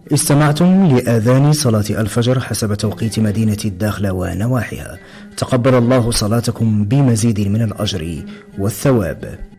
استمعتم لآذان صلاة الفجر حسب توقيت مدينة الداخلة ونواحيها. تقبل الله صلاتكم بمزيد من الأجر والثواب.